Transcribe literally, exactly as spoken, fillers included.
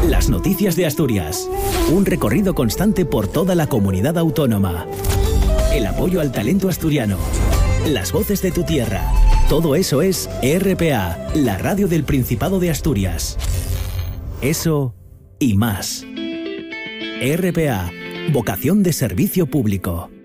Las noticias de Asturias. Un recorrido constante por toda la comunidad autónoma. El apoyo al talento asturiano. Las voces de tu tierra. Todo eso es R P A, la radio del Principado de Asturias. Eso y más. R P A, vocación de servicio público.